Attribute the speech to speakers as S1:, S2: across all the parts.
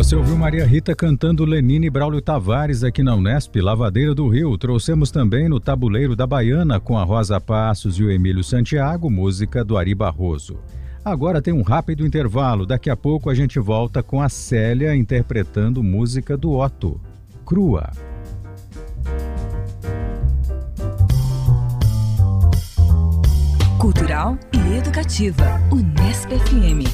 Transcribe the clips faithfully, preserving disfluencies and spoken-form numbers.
S1: Você ouviu Maria Rita cantando Lenine e Braulio Tavares aqui na Unesp, Lavadeira do Rio. Trouxemos também no Tabuleiro da Baiana com a Rosa Passos e o Emílio Santiago, música do Ari Barroso. Agora tem um rápido intervalo, daqui a pouco a gente volta com a Célia interpretando música do Otto, Crua.
S2: Cultural e educativa, Unesp F M.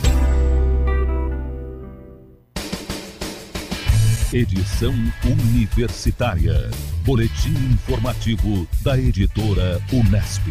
S3: Edição Universitária. Boletim informativo da editora Unesp.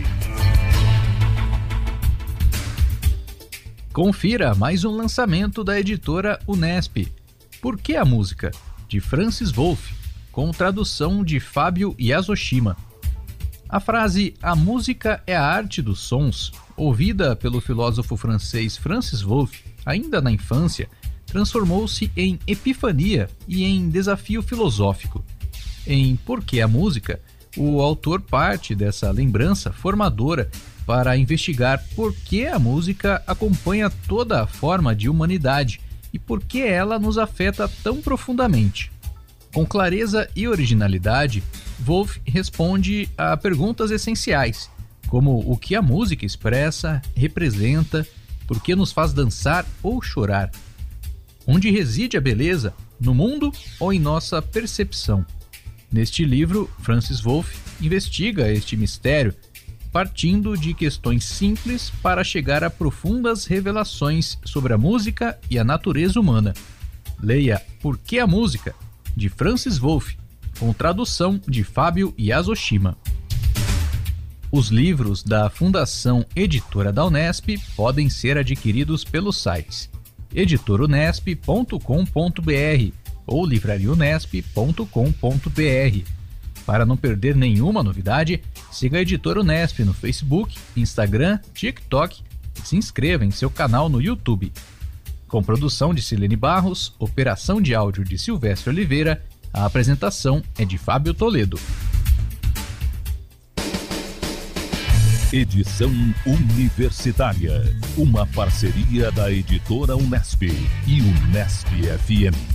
S4: Confira mais um lançamento da editora Unesp. Por que a música? De Francis Wolff, com tradução de Fábio Yasushima. A frase "a música é a arte dos sons", ouvida pelo filósofo francês Francis Wolff ainda na infância, transformou-se em epifania e em desafio filosófico. Em Por que a música, o autor parte dessa lembrança formadora para investigar por que a música acompanha toda a forma de humanidade e por que ela nos afeta tão profundamente. Com clareza e originalidade, Wolff responde a perguntas essenciais, como o que a música expressa, representa, por que nos faz dançar ou chorar. Onde reside a beleza? No mundo ou em nossa percepção? Neste livro, Francis Wolff investiga este mistério, partindo de questões simples para chegar a profundas revelações sobre a música e a natureza humana. Leia Por que a música? De Francis Wolff, com tradução de Fábio Yasushima. Os livros da Fundação Editora da Unesp podem ser adquiridos pelos sites editora unesp ponto com ponto b r ou livraria unesp ponto com ponto b r. Para não perder nenhuma novidade, siga a Editora Unesp no Facebook, Instagram, TikTok e se inscreva em seu canal no YouTube. Com produção de Silene Barros, operação de áudio de Silvestre Oliveira, a apresentação é de Fábio Toledo.
S3: Edição Universitária, uma parceria da editora Unesp e Unesp F M.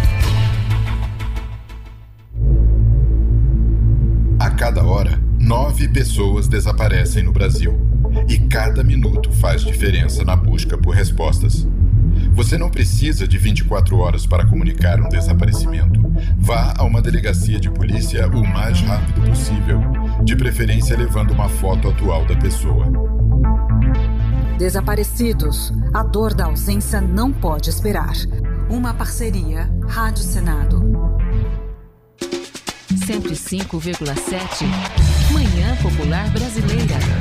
S5: A cada hora, nove pessoas desaparecem no Brasil. E cada minuto faz diferença na busca por respostas. Você não precisa de vinte e quatro horas para comunicar um desaparecimento. Vá a uma delegacia de polícia o mais rápido possível, de preferência levando uma foto atual da pessoa.
S2: Desaparecidos. A dor da ausência não pode esperar. Uma parceria Rádio Senado.
S6: cento e cinco vírgula sete Manhã Popular Brasileira.